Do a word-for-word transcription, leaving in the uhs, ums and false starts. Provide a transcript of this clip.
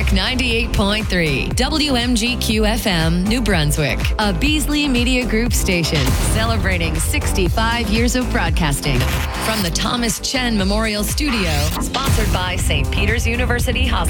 Talk ninety-eight point three, W M G Q F M, New Brunswick, a Beasley Media Group station celebrating sixty-five years of broadcasting. From the Thomas Chen Memorial Studio, sponsored by Saint Peter's University Hospital.